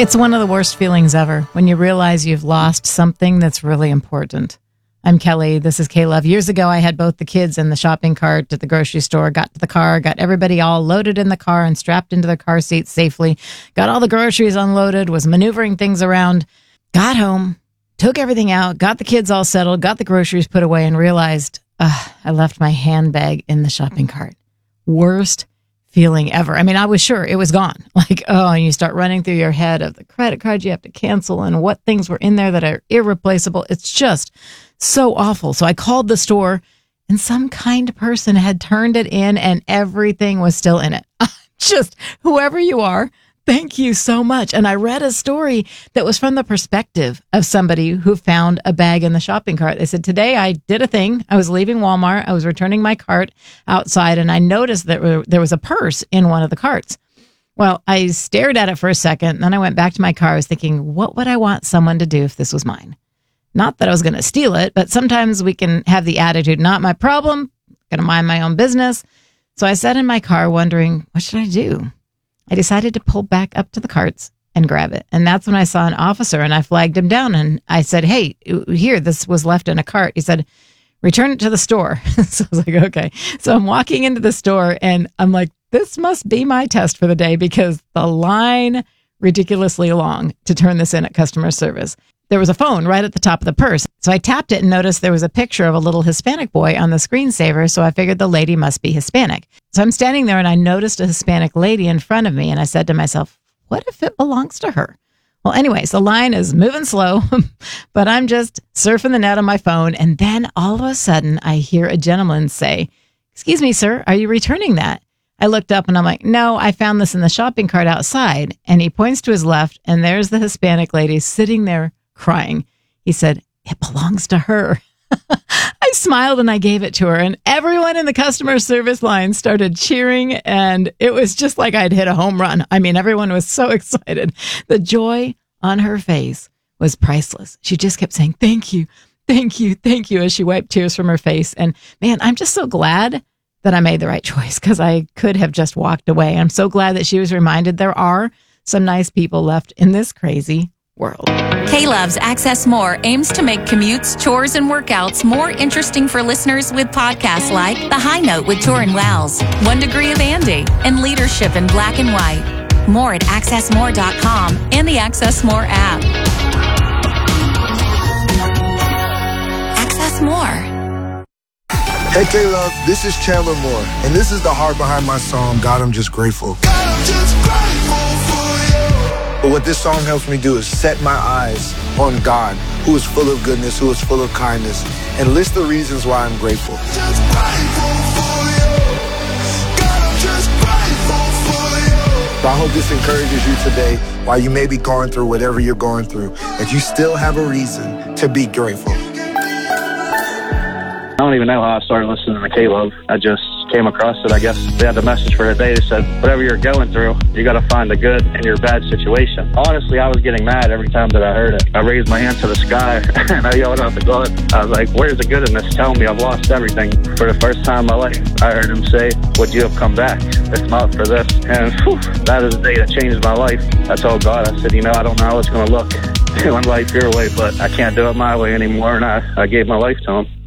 It's one of the worst feelings ever when you realize you've lost something that's really important. I'm Kelly. This is K-Love. Years ago, I had both the kids in the shopping cart at the grocery store, got to the car, got everybody all loaded in the car and strapped into their car seats safely, got all the groceries unloaded, was maneuvering things around, got home, took everything out, got the kids all settled, got the groceries put away, and realized I left my handbag in the shopping cart. Worst feeling ever. I mean, I was sure it was gone. Like, and you start running through your head of the credit card you have to cancel and what things were in there that are irreplaceable. It's just so awful. So I called the store and some kind person had turned it in and everything was still in it. Just whoever you are, thank you so much. And I read a story that was from the perspective of somebody who found a bag in the shopping cart. They said, today I did a thing. I was leaving Walmart. I was returning my cart outside and I noticed that there was a purse in one of the carts. Well, I stared at it for a second. And then I went back to my car. I was thinking, what would I want someone to do if this was mine? Not that I was going to steal it, but sometimes we can have the attitude, not my problem, going to mind my own business. So I sat in my car wondering, what should I do? I decided to pull back up to the carts and grab it. And that's when I saw an officer and I flagged him down and I said, hey, here, this was left in a cart. He said, return it to the store. So I was like, okay. So I'm walking into the store and I'm like, this must be my test for the day because the line ridiculously long to turn this in at customer service. There was a phone right at the top of the purse. So I tapped it and noticed there was a picture of a little Hispanic boy on the screensaver. So I figured the lady must be Hispanic. So I'm standing there and I noticed a Hispanic lady in front of me. And I said to myself, what if it belongs to her? Well, anyways, the line is moving slow, but I'm just surfing the net on my phone. And then all of a sudden I hear a gentleman say, excuse me, sir, are you returning that? I looked up and I'm like, no, I found this in the shopping cart outside. And he points to his left and there's the Hispanic lady sitting there crying. He said, it belongs to her. I smiled and I gave it to her and everyone in the customer service line started cheering and it was just like I'd hit a home run. I mean, everyone was so excited. The joy on her face was priceless. She just kept saying, thank you, thank you, thank you, as she wiped tears from her face. And man, I'm just so glad that I made the right choice because I could have just walked away. I'm so glad that she was reminded there are some nice people left in this crazy world. K-Love's Access More aims to make commutes, chores, and workouts more interesting for listeners with podcasts like The High Note with Torin Wells, 1 Degree of Andy, and Leadership in Black and White. More at accessmore.com and the Access More app. Access More. Hey K-Love, this is Chandler Moore, and this is the heart behind my song, God, I'm Just Grateful. God, I'm just grateful for you. But what this song helps me do is set my eyes on God, who is full of goodness, who is full of kindness, and list the reasons why I'm grateful. Just grateful for you. God, I'm just grateful for you. So I hope this encourages you today, while you may be going through whatever you're going through, that you still have a reason to be grateful. I don't even know how I started listening to K-Love. I just came across it. I guess they had the message for today. They said, whatever you're going through, you got to find the good in your bad situation. Honestly, I was getting mad every time that I heard it. I raised my hand to the sky and I yelled out to God. I was like, where's the good in this? Tell me I've lost everything. For the first time in my life, I heard him say, would you have come back if not for this? And that is the day that changed my life. I told God, I said, I don't know how it's going to look doing life your way, but I can't do it my way anymore. And I gave my life to him.